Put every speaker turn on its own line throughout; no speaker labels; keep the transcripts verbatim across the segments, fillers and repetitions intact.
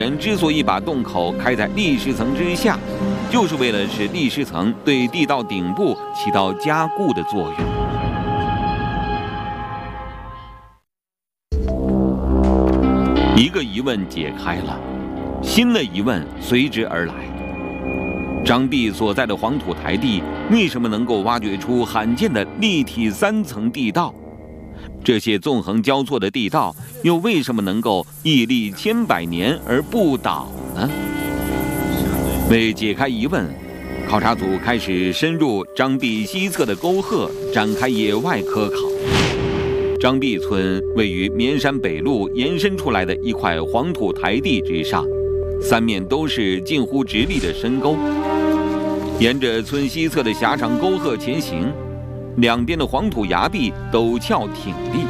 人之所以把洞口开在砾石层之下，就是为了使砾石层对地道顶部起到加固的作用。一个疑问解开了，新的疑问随之而来。张弼所在的黄土台地为什么能够挖掘出罕见的立体三层地道？这些纵横交错的地道又为什么能够屹立千百年而不倒呢？为解开疑问，考察组开始深入张弼西侧的沟壑，展开野外科考。张弼村位于绵山北路延伸出来的一块黄土台地之上，三面都是近乎直立的深沟。沿着村西侧的狭长沟壑前行，两边的黄土崖壁陡峭挺立。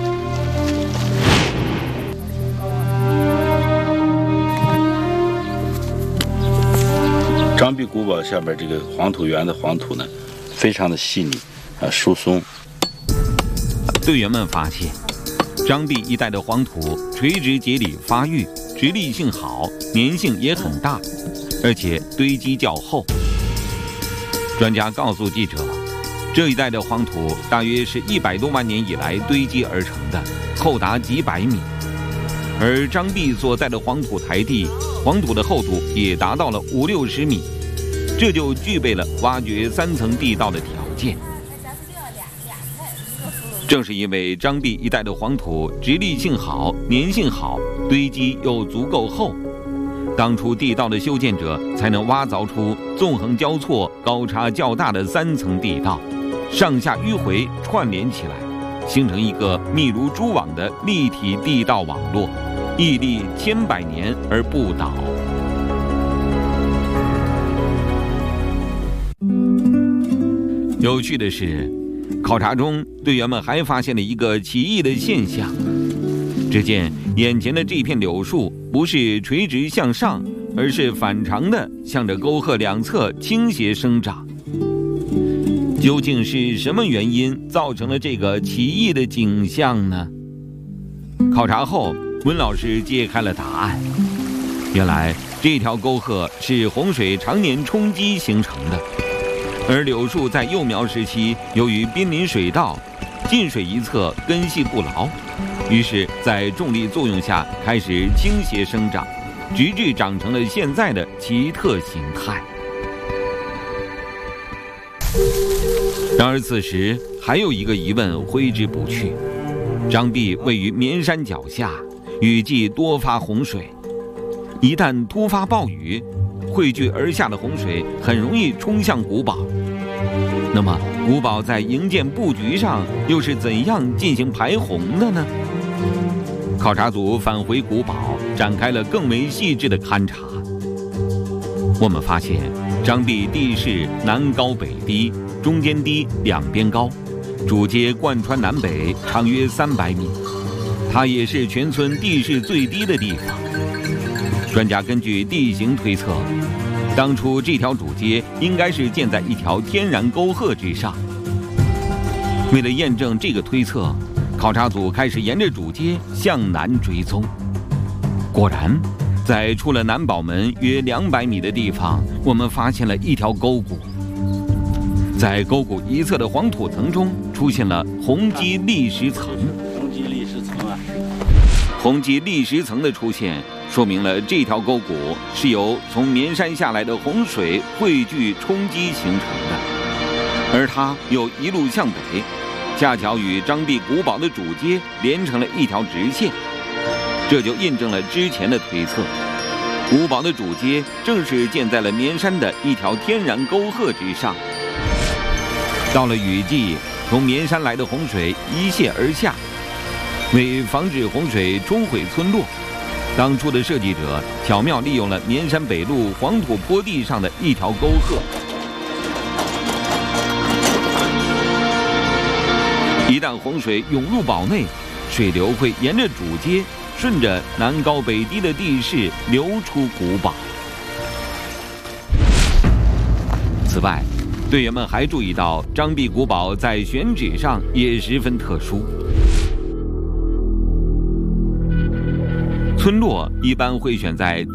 张弼古堡下边这个黄土园的黄土呢，非常的细腻啊，疏松。
队员们发现，张弼一带的黄土垂直节理发育，直立性好，粘性也很大，而且堆积较厚。专家告诉记者，这一带的黄土大约是一百多万年以来堆积而成的，厚达几百米。而张弼所在的黄土台地，黄土的厚度也达到了五六十米，这就具备了挖掘三层地道的条件。正是因为张弼一带的黄土直立性好，粘性好，堆积又足够厚，当初地道的修建者才能挖凿出纵横交错、高差较大的三层地道，上下迂回串联起来，形成一个密如蛛网的立体地道网络，屹立千百年而不倒。有趣的是，考察中队员们还发现了一个奇异的现象。只见眼前的这片柳树不是垂直向上，而是反常的向着沟壑两侧倾斜生长。究竟是什么原因造成了这个奇异的景象呢？考察后，温老师揭开了答案。原来这条沟壑是洪水常年冲击形成的，而柳树在幼苗时期由于濒临水道，进水一侧根系不牢，于是在重力作用下开始倾斜生长，直至长成了现在的奇特形态。然而此时还有一个疑问挥之不去：张弼位于绵山脚下，雨季多发洪水，一旦突发暴雨，汇聚而下的洪水很容易冲向古堡。那么古堡在营建布局上又是怎样进行排洪的呢？考察组返回古堡，展开了更为细致的勘察。我们发现张弼地势南高北低，中间低，两边高，主街贯穿南北，长约三百米。它也是全村地势最低的地方。专家根据地形推测，当初这条主街应该是建在一条天然沟壑之上。为了验证这个推测，考察组开始沿着主街向南追踪。果然，在出了南堡门约两百米的地方，我们发现了一条沟谷。在沟谷一侧的黄土层中，出现了红基砾石层。
红基砾石层啊！
红基砾石层的出现，说明了这条沟谷是由从绵山下来的洪水汇聚冲击形成的，而它又一路向北，恰巧与张弼古堡的主街连成了一条直线。这就印证了之前的推测，古堡的主街正是建在了绵山的一条天然沟壑之上。到了雨季，从绵山来的洪水一泻而下，为防止洪水冲毁村落，当初的设计者巧妙利用了绵山北路黄土坡地上的一条沟壑。一旦洪水涌入堡内，水流会沿着主街，顺着南高北低的地势流出古堡。此外，队员们还注意到张弼古堡在选址上也十分特殊。 村落一般会选在